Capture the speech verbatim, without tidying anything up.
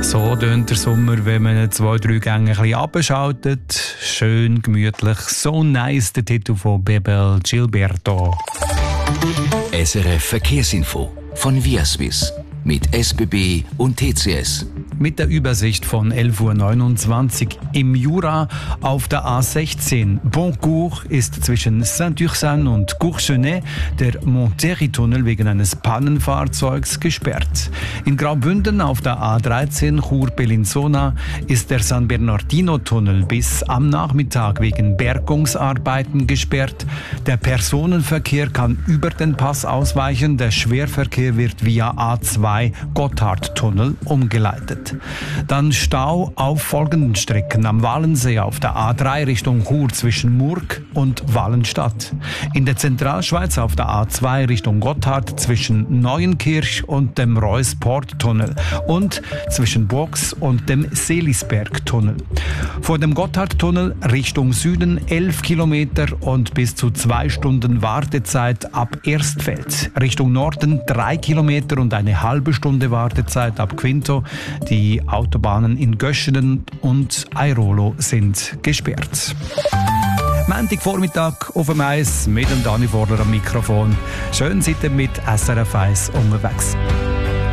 So tönt der Sommer, wenn man zwei, drei Gänge ein bisschen abschaltet. Schön, gemütlich, so nice, der Titel von Bebel Gilberto. S R F Verkehrsinfo von Viaswiss mit S B B und T C S. Mit der Übersicht von elf Uhr neunundzwanzig im Jura auf der A sechzehn. Boncourt ist zwischen Saint-Ursanne und Courchenet der Monterey-Tunnel wegen eines Pannenfahrzeugs gesperrt. In Graubünden auf der A dreizehn Chur-Bellinzona ist der San Bernardino-Tunnel bis am Nachmittag wegen Bergungsarbeiten gesperrt. Der Personenverkehr kann über den Pass ausweichen, der Schwerverkehr wird via A zwei Gotthardtunnel umgeleitet. Dann Stau auf folgenden Strecken: am Walensee auf der A drei Richtung Chur zwischen Murg und Wallenstadt. In der Zentralschweiz auf der A zwei Richtung Gotthard zwischen Neuenkirch und dem Reuss-Port-Tunnel und zwischen Box und dem Selisberg-Tunnel. Vor dem Gotthardtunnel Richtung Süden elf Kilometer und bis zu zwei Stunden Wartezeit ab Erstfeld. Richtung Norden drei Kilometer und eine halbe Stunde Wartezeit ab Quinto. Die Autobahnen in Göschenen und Airolo sind gesperrt. Montagvormittag auf dem Eis mit dem Dani Vorder am Mikrofon. Schön seid ihr mit S R F eins unterwegs.